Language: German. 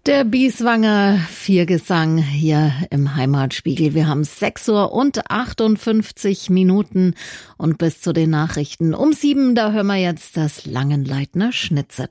Der Bieswanger Viergesang hier im Heimatspiegel. Wir haben 6:58 und bis zu den Nachrichten um 7, da hören wir jetzt das Langenleitner Schnitzet.